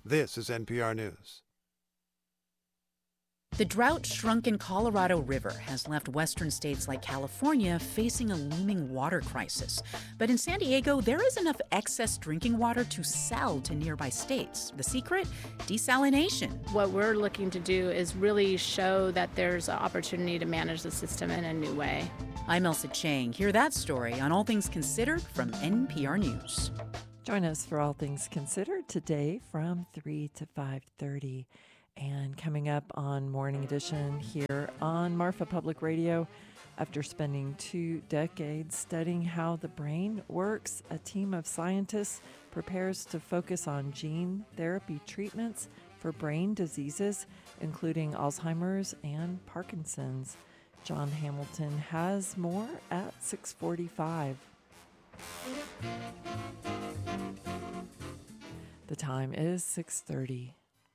This is NPR News. The drought-shrunken Colorado River has left western states like California facing a looming water crisis. But in San Diego, there is enough excess drinking water to sell to nearby states. The secret? Desalination. What we're looking to do is really show that there's an opportunity to manage the system in a new way. I'm Elsa Chang. Hear that story on All Things Considered from NPR News. Join us for All Things Considered today from 3 to 5:30. And coming up on Morning Edition here on Marfa Public Radio, after spending 2 decades studying how the brain works, a team of scientists prepares to focus on gene therapy treatments for brain diseases, including Alzheimer's and Parkinson's. John Hamilton has more at 6:45. The time is 6:30.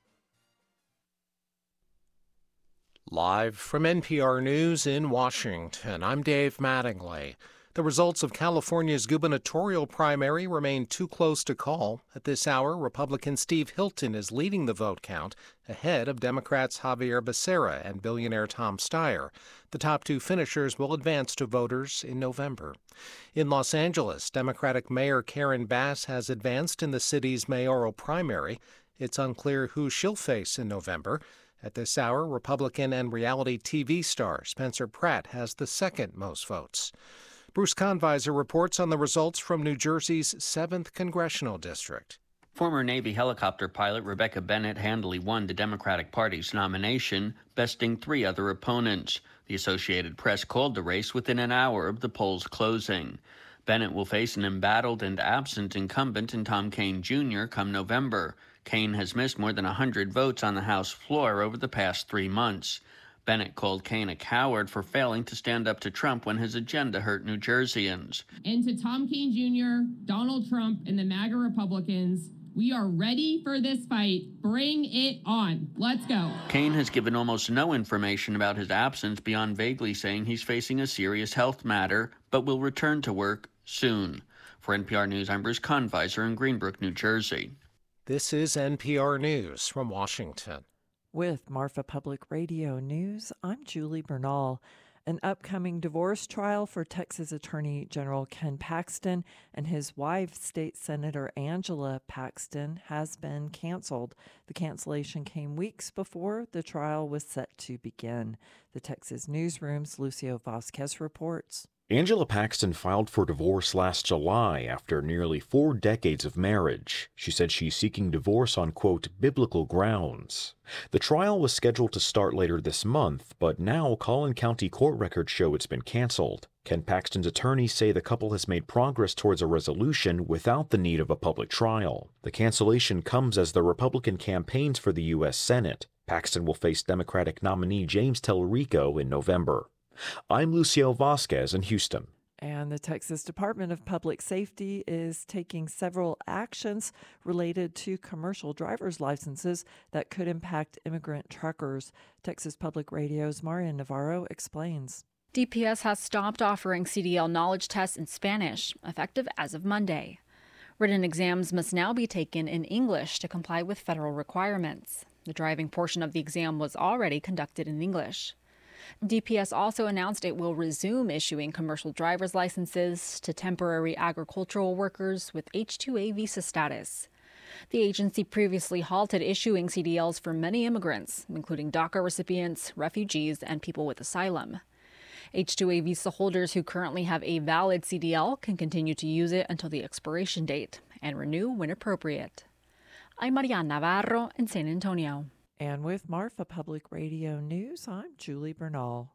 Live from NPR News in Washington, I'm Dave Mattingly. The results of California's gubernatorial primary remain too close to call. At this hour, Republican Steve Hilton is leading the vote count, ahead of Democrats Javier Becerra and billionaire Tom Steyer. The top 2 finishers will advance to voters in November. In Los Angeles, Democratic Mayor Karen Bass has advanced in the city's mayoral primary. It's unclear who she'll face in November. At this hour, Republican and reality TV star Spencer Pratt has the second most votes. Bruce Kahnweiser reports on the results from New Jersey's 7th Congressional District. Former Navy helicopter pilot Rebecca Bennett handily won the Democratic Party's nomination, besting 3 other opponents. The Associated Press called the race within an hour of the polls closing. Bennett will face an embattled and absent incumbent in Tom Kean Jr. come November. Kean has missed more than 100 votes on the House floor over the past 3 months. Bennett called Kean a coward for failing to stand up to Trump when his agenda hurt New Jerseyans. And to Tom Kean Jr., Donald Trump, and the MAGA Republicans, we are ready for this fight. Bring it on. Let's go. Kean has given almost no information about his absence beyond vaguely saying he's facing a serious health matter, but will return to work soon. For NPR News, I'm Bruce Kahnweiser in Greenbrook, New Jersey. This is NPR News from Washington. With Marfa Public Radio News, I'm Julie Bernal. An upcoming divorce trial for Texas Attorney General Ken Paxton and his wife, State Senator Angela Paxton, has been canceled. The cancellation came weeks before the trial was set to begin. The Texas Newsroom's Lucio Vasquez reports. Angela Paxton filed for divorce last July after nearly 4 decades of marriage. She said she's seeking divorce on, quote, biblical grounds. The trial was scheduled to start later this month, but now Collin County court records show it's been canceled. Ken Paxton's attorneys say the couple has made progress towards a resolution without the need of a public trial. The cancellation comes as the Republican campaigns for the U.S. Senate. Paxton will face Democratic nominee James Tellerico in November. I'm Lucio Vasquez in Houston. And the Texas Department of Public Safety is taking several actions related to commercial driver's licenses that could impact immigrant truckers. Texas Public Radio's Maria Navarro explains. DPS has stopped offering CDL knowledge tests in Spanish, effective as of Monday. Written exams must now be taken in English to comply with federal requirements. The driving portion of the exam was already conducted in English. DPS also announced it will resume issuing commercial driver's licenses to temporary agricultural workers with H-2A visa status. The agency previously halted issuing CDLs for many immigrants, including DACA recipients, refugees, and people with asylum. H-2A visa holders who currently have a valid CDL can continue to use it until the expiration date and renew when appropriate. I'm Maria Navarro in San Antonio. And with Marfa Public Radio News, I'm Julie Bernal.